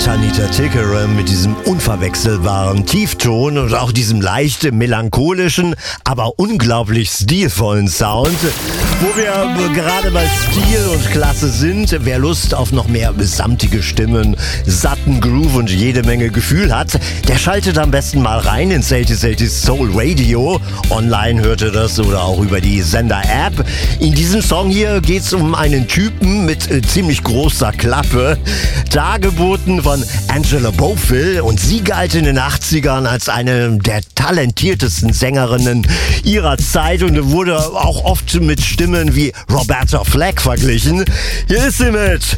Tanita Tikaram mit diesem unverwechselbaren Tiefton und auch diesem leicht melancholischen, aber unglaublich stilvollen Sound. Wo wir gerade bei Stil und Klasse sind, wer Lust auf noch mehr samtige Stimmen, satten Groove und jede Menge Gefühl hat, der schaltet am besten mal rein ins 80s Soul Radio. Online hört ihr das oder auch über die Sender-App. In diesem Song hier geht's um einen Typen mit ziemlich großer Klappe, dargeboten von Angela Bofill, und sie galt in den 80ern als eine der talentiertesten Sängerinnen ihrer Zeit und wurde auch oft mit Stimmen wie Roberta Flack verglichen. Hier ist sie mit